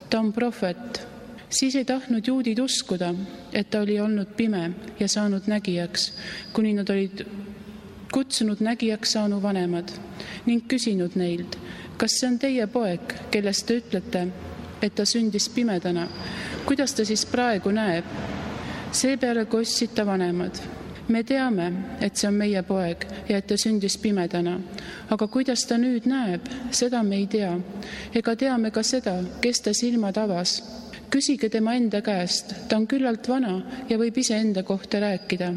ta on prohvet. Siis ei tahtnud juudid uskuda, et ta oli olnud pime ja saanud nägijaks, kuni nad olid kutsunud nägijaks saanu vanemad ning küsinud neilt, kas see on teie poeg, kellest te ütlete, et ta sündis pimedana. Kuidas ta siis praegu näeb? Seepeale kostsid ta vanemad. Me teame, et see on meie poeg ja et ta sündis pimedana, aga kuidas ta nüüd näeb, seda me ei tea. Ega teame ka seda, kes ta silmad avas. Küsige tema enda käest, ta on küllalt vana ja võib ise enda kohta rääkida.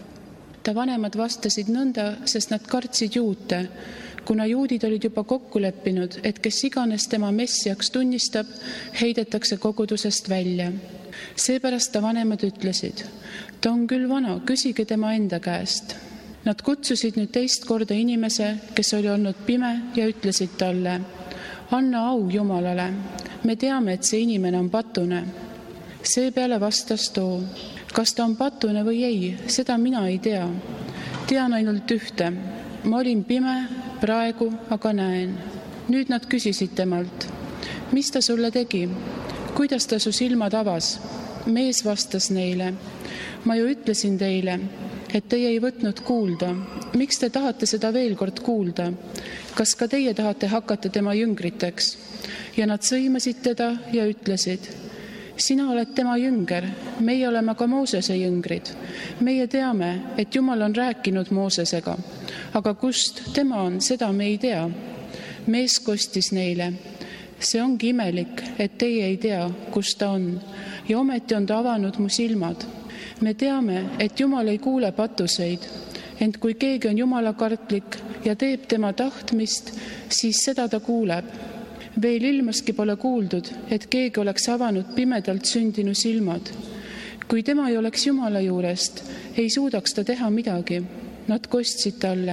Ta vanemad vastasid nõnda, sest nad kartsid juute, kuna juudid olid juba kokku leppinud, et kes iganes tema messiaks tunnistab, heidetakse kogudusest välja. Seepärast ta vanemad ütlesid, ta on küll vana, küsige tema enda käest. Nad kutsusid nüüd teist korda inimese, kes oli olnud pime ja ütlesid talle, anna au Jumalale, me teame, et see inimene on patune. Seepeale vastas too, kas ta on patune või ei, seda mina ei tea. Tean ainult ühte, ma olin pime, praegu aga näen. Nüüd nad küsisid temalt, mis ta sulle tegi? Kuidas ta su silmad avas? Mees vastas neile, ma ju ütlesin teile, et teie ei võtnud kuulda. Miks te tahate seda veel kord kuulda? Kas ka teie tahate hakata tema jüngriteks? Ja nad sõimasid teda ja ütlesid, sina oled tema jünger, meie oleme ka Moosese jüngrid. Meie teame, et Jumal on rääkinud Moosesega, aga kust tema on, seda me ei tea. Mees kostis neile, see ongi imelik, et teie ei tea, kus ta on, ja ometi on ta avanud mu silmad. Me teame, et Jumal ei kuule patuseid, ent kui keegi on jumalakartlik ja teeb tema tahtmist, siis seda ta kuuleb. Veel ilmaski pole kuuldud, et keegi oleks avanud pimedalt sündinu silmad. Kui tema ei oleks Jumala juurest, ei suudaks ta teha midagi. Nad kostsid talle,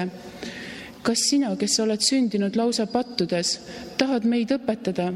kas sina, kes oled sündinud lausa pattudes, tahad meid õpetada?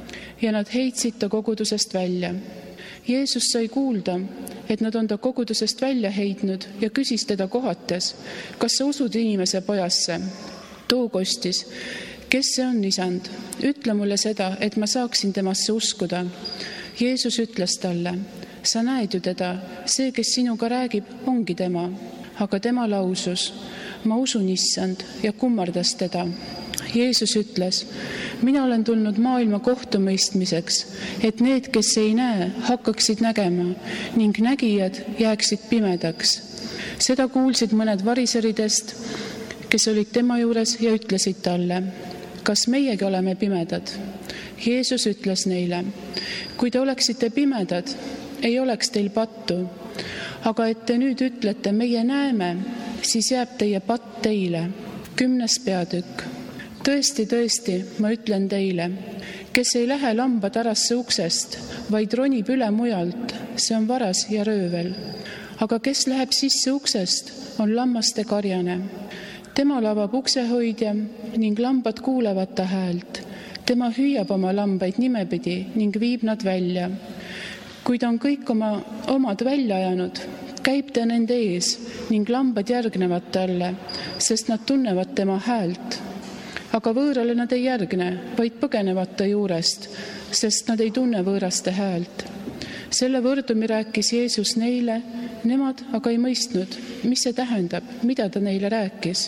Ja nad heitsid ta kogudusest välja. Jeesus sai kuulda, et nad on ta kogudusest välja heidnud ja küsis teda kohates, kas sa usud inimese pojasse? Too kostis, kes see on, isand? Ütle mulle seda, et ma saaksin temasse uskuda. Jeesus ütles talle, sa näed ju teda, see, kes sinuga räägib, ongi tema. Aga tema lausus, ma usun issand, ja kummardas teda. Jeesus ütles, mina olen tulnud maailma kohtumõistmiseks, et need, kes ei näe, hakkaksid nägema ning nägijad jääksid pimedaks. Seda kuulsid mõned variseridest, kes olid tema juures ja ütlesid talle, kas meiegi oleme pimedad? Jeesus ütles neile, kui te oleksite pimedad, ei oleks teil pattu, aga et te nüüd ütlete, meie näeme, siis jääb teie patt teile. 10. peatükk. Tõesti, tõesti, ma ütlen teile, kes ei lähe lambatarasse uksest, vaid ronib üle mujalt, see on varas ja röövel. Aga kes läheb sisse uksest, on lammaste karjane. Tema avab uksehoidja ning lambad kuulevad ta häält. Tema hüüab oma lambaid nimepidi ning viib nad välja. Kui ta on kõik omad välja ajanud, käib ta nende ees ning lambad järgnevad talle, sest nad tunnevad tema häält. Aga võõrale nad ei järgne, vaid põgenevad ta juurest, sest nad ei tunne võõraste häält. Selle võrdumi rääkis Jeesus neile, nemad aga ei mõistnud, mis see tähendab, mida ta neile rääkis.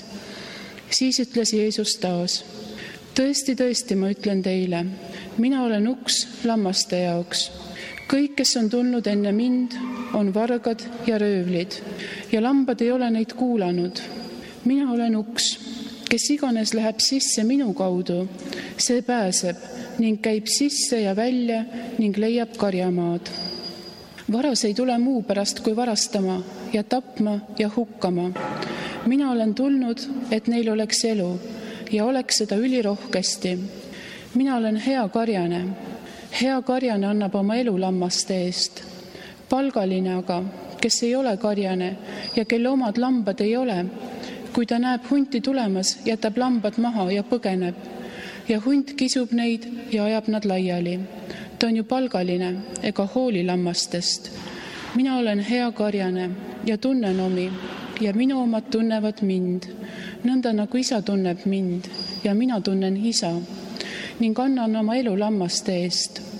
Siis ütles Jeesus taas, tõesti, tõesti, ma ütlen teile, mina olen uks lammaste jaoks. Kõik, kes on tulnud enne mind, on vargad ja röövlid, ja lambad ei ole neid kuulanud. Mina olen uks, kes iganes läheb sisse minu kaudu, see pääseb ning käib sisse ja välja ning leiab karjamaad. Varas ei tule muu pärast kui varastama ja tapma ja hukkama. Mina olen tulnud, et neil oleks elu ja oleks seda ülirohkesti. Mina olen hea karjane. Hea karjane annab oma elu lammaste eest. Palgaline aga, kes ei ole karjane ja kelle omad lambad ei ole, kui ta näeb hunti tulemas, jätab lambad maha ja põgeneb. Ja hunt kisub neid ja ajab nad laiali. Ta on ju palgaline ega hooli lammastest. Mina olen hea karjane ja tunnen omi ja minu omad tunnevad mind, nõnda nagu isa tunneb mind ja mina tunnen isa ning annan oma elu lammaste eest.